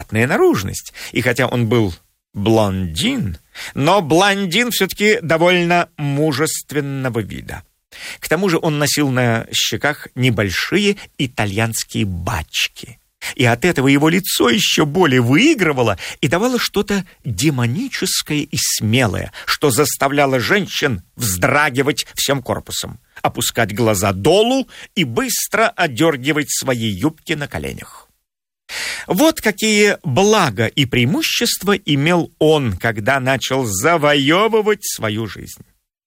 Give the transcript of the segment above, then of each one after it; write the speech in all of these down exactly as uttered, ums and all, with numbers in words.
приятная наружность. И хотя он был блондин, но блондин все-таки довольно мужественного вида. К тому же он носил на щеках небольшие итальянские бачки. И от этого его лицо еще более выигрывало и давало что-то демоническое и смелое, что заставляло женщин вздрагивать всем корпусом, опускать глаза долу и быстро одергивать свои юбки на коленях. Вот какие блага и преимущества имел он, когда начал завоевывать свою жизнь.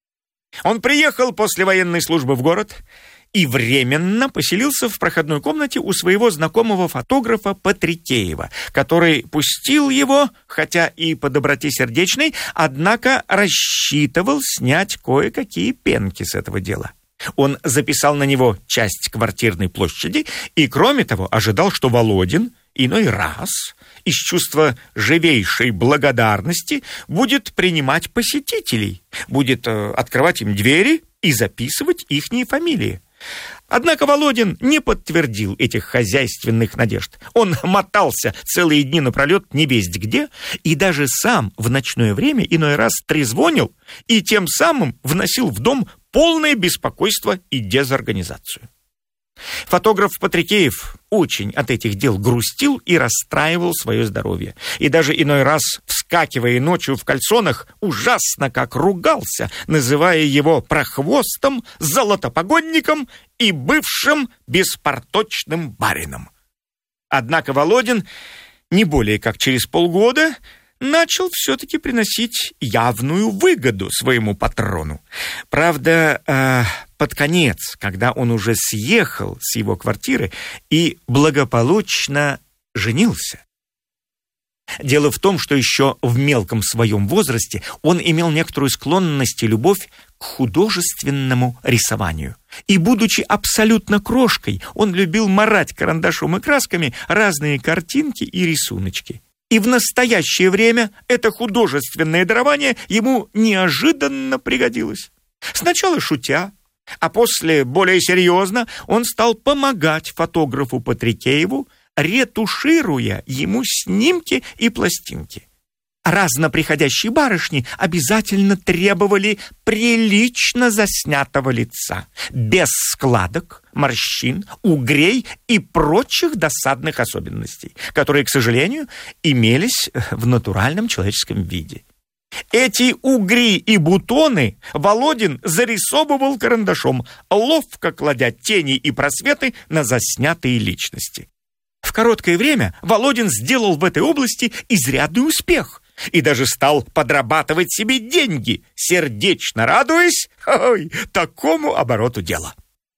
Он приехал после военной службы в город и временно поселился в проходной комнате у своего знакомого фотографа Патрикеева, который пустил его, хотя и по доброте сердечной, однако рассчитывал снять кое-какие пенки с этого дела. Он записал на него часть квартирной площади и, кроме того, ожидал, что Володин иной раз из чувства живейшей благодарности будет принимать посетителей, будет э, открывать им двери и записывать ихние фамилии. Однако Володин не подтвердил этих хозяйственных надежд. Он мотался целые дни напролет невесть где, и даже сам в ночное время иной раз трезвонил и тем самым вносил в дом полное беспокойство и дезорганизацию. Фотограф Патрикеев очень от этих дел грустил и расстраивал свое здоровье. И даже иной раз, вскакивая ночью в кальсонах, ужасно как ругался, называя его прохвостом, золотопогодником и бывшим беспорточным барином. Однако Володин не более как через полгода начал все-таки приносить явную выгоду своему патрону. Правда, э, под конец, когда он уже съехал с его квартиры и благополучно женился. Дело в том, что еще в мелком своем возрасте он имел некоторую склонность и любовь к художественному рисованию. И, будучи абсолютно крошкой, он любил марать карандашом и красками разные картинки и рисуночки. И в настоящее время это художественное дарование ему неожиданно пригодилось. Сначала шутя, а после более серьезно он стал помогать фотографу Патрикееву, ретушируя ему снимки и пластинки. Разно приходящие барышни обязательно требовали прилично заснятого лица, без складок, морщин, угрей и прочих досадных особенностей, которые, к сожалению, имелись в натуральном человеческом виде. Эти угри и бутоны Володин зарисовывал карандашом, ловко кладя тени и просветы на заснятые личности. В короткое время Володин сделал в этой области изрядный успех и даже стал подрабатывать себе деньги, сердечно радуясь ой, такому обороту дела.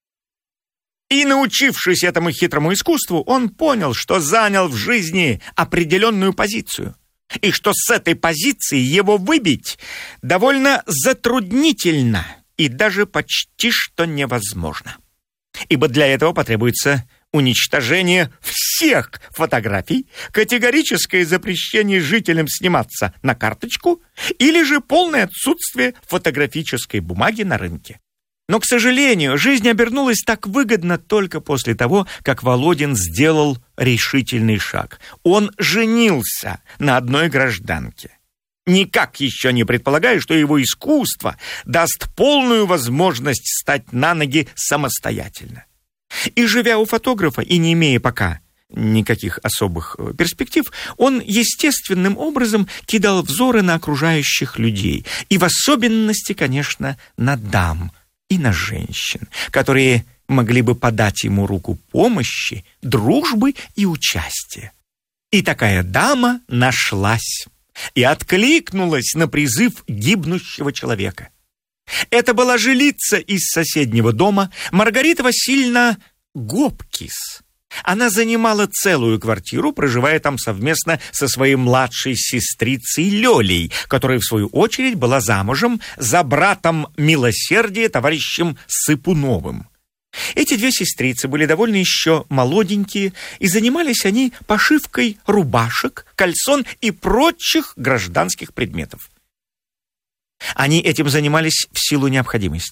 И, научившись этому хитрому искусству, он понял, что занял в жизни определенную позицию, и что с этой позиции его выбить довольно затруднительно и даже почти что невозможно. Ибо для этого потребуется уничтожение всех фотографий, категорическое запрещение жителям сниматься на карточку или же полное отсутствие фотографической бумаги на рынке. Но, к сожалению, жизнь обернулась так выгодно только после того, как Володин сделал решительный шаг. Он женился на одной гражданке, никак еще не предполагая, что его искусство даст полную возможность стать на ноги самостоятельно. И живя у фотографа и не имея пока никаких особых перспектив, он естественным образом кидал взоры на окружающих людей, и в особенности, конечно, на дам и на женщин, которые могли бы подать ему руку помощи, дружбы и участия. И такая дама нашлась и откликнулась на призыв гибнущего человека. Это была жилица из соседнего дома Маргарита Васильевна Гопкис. Она занимала целую квартиру, проживая там совместно со своей младшей сестрицей Лёлей, которая, в свою очередь, была замужем за братом милосердия товарищем Сыпуновым. Эти две сестрицы были довольно еще молоденькие, и занимались они пошивкой рубашек, кальсон и прочих гражданских предметов. Они этим занимались в силу необходимости.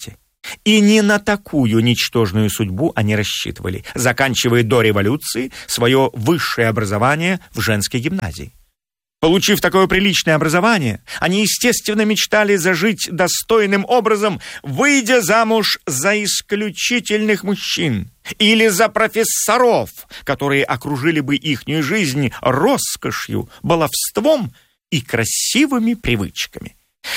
И не на такую ничтожную судьбу они рассчитывали, заканчивая до революции свое высшее образование в женской гимназии. Получив такое приличное образование, они, естественно, мечтали зажить достойным образом, выйдя замуж за исключительных мужчин или за профессоров, которые окружили бы ихнюю жизнь роскошью, баловством и красивыми привычками.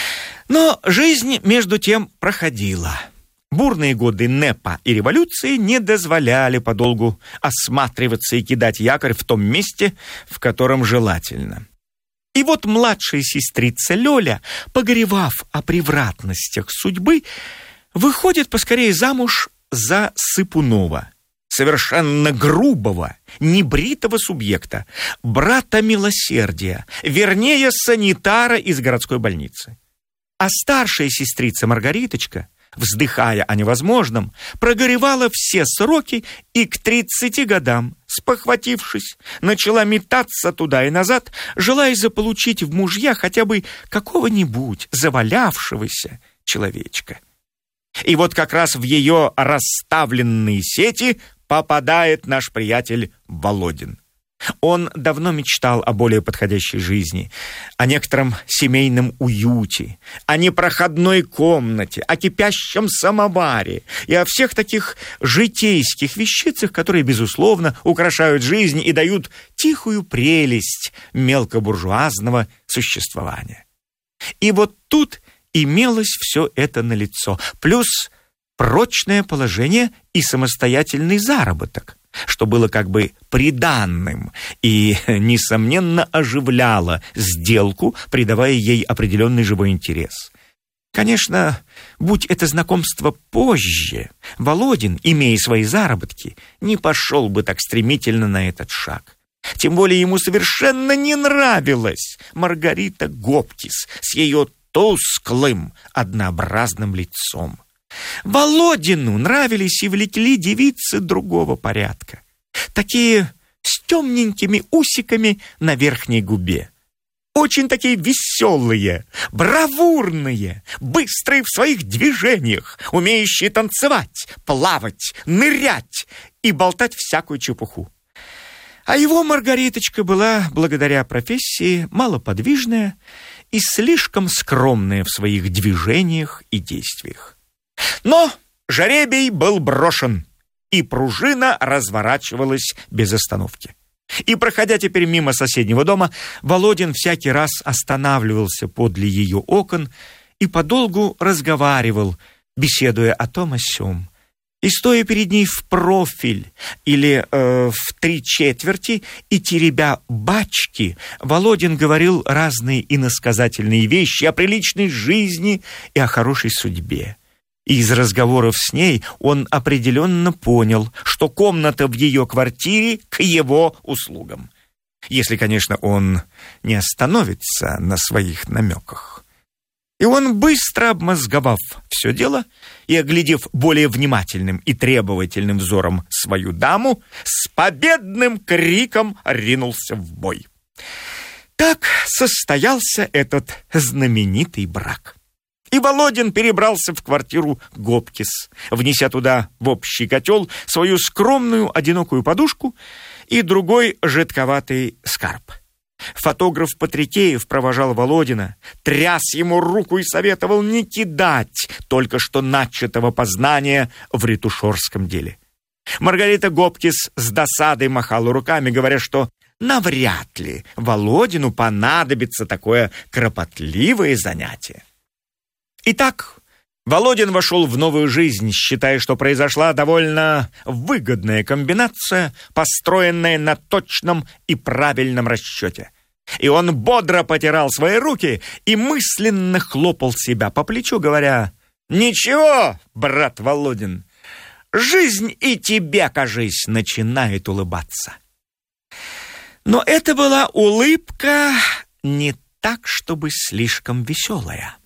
Но жизнь, между тем, проходила. Бурные годы НЭПа и революции не дозволяли подолгу осматриваться и кидать якорь в том месте, в котором желательно. И вот младшая сестрица Лёля, погоревав о превратностях судьбы, выходит поскорее замуж за Сыпунова, совершенно грубого, небритого субъекта, брата милосердия, вернее, санитара из городской больницы. А старшая сестрица Маргариточка, вздыхая о невозможном, прогоревала все сроки и к тридцати годам, спохватившись, начала метаться туда и назад, желая заполучить в мужья хотя бы какого-нибудь завалявшегося человечка. И вот как раз в ее расставленные сети попадает наш приятель Володин. Он давно мечтал о более подходящей жизни, о некотором семейном уюте, о непроходной комнате, о кипящем самоваре и о всех таких житейских вещицах, которые, безусловно, украшают жизнь и дают тихую прелесть мелкобуржуазного существования. И вот тут имелось все это налицо, плюс прочное положение и самостоятельный заработок, что было как бы приданным и, несомненно, оживляло сделку, придавая ей определенный живой интерес. Конечно, будь это знакомство позже, Володин, имея свои заработки, не пошел бы так стремительно на этот шаг. Тем более ему совершенно не нравилась Маргарита Гопкис с ее тусклым, однообразным лицом. Володину нравились и влекли девицы другого порядка, такие с темненькими усиками на верхней губе. Очень такие веселые, бравурные, быстрые в своих движениях, умеющие танцевать, плавать, нырять и болтать всякую чепуху. А его Маргариточка была, благодаря профессии, малоподвижная и слишком скромная в своих движениях и действиях. Но жребий был брошен, и пружина разворачивалась без остановки. И, проходя теперь мимо соседнего дома, Володин всякий раз останавливался подле ее окон и подолгу разговаривал, беседуя о том о сём. И, стоя перед ней в профиль или э, в три четверти и теребя бачки, Володин говорил разные иносказательные вещи о приличной жизни и о хорошей судьбе. И из разговоров с ней он определенно понял, что комната в ее квартире к его услугам. Если, конечно, он не остановится на своих намеках. И он, быстро обмозговав все дело и оглядев более внимательным и требовательным взором свою даму, с победным криком ринулся в бой. Так состоялся этот знаменитый брак. И Володин перебрался в квартиру Гопкис, внеся туда в общий котел свою скромную одинокую подушку и другой жидковатый скарб. Фотограф Патрикеев провожал Володина, тряс ему руку и советовал не кидать только что начатого познания в ретушерском деле. Маргарита Гопкис с досадой махала руками, говоря, что навряд ли Володину понадобится такое кропотливое занятие. Итак, Володин вошел в новую жизнь, считая, что произошла довольно выгодная комбинация, построенная на точном и правильном расчете. И он бодро потирал свои руки и мысленно хлопал себя по плечу, говоря: «Ничего, брат Володин, жизнь и тебе, кажись, начинает улыбаться». Но это была улыбка не так, чтобы слишком веселая.